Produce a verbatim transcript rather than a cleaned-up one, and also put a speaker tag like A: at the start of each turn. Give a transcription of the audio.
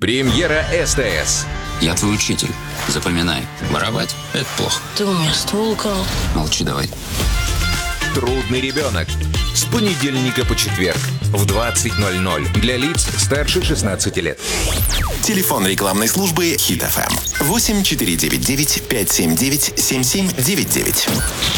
A: Премьера СТС.
B: Я твой учитель. Запоминай. Воровать – это плохо.
C: Ты у меня ствол украл.
B: Молчи давай.
A: Трудный ребенок. С понедельника по четверг в двадцать ноль ноль для лиц старше шестнадцати лет.
D: Телефон рекламной службы Хит эф эм восемь четыре девять девять пять семь девять семь семь девять девять.